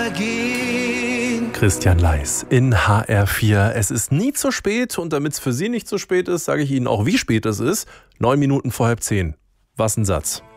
vergehen. Christian Leis in HR4. Es ist nie zu spät und damit es für Sie nicht zu spät ist, sage ich Ihnen auch, wie spät es ist. 9 Minuten vor 9:30. Was ein Satz.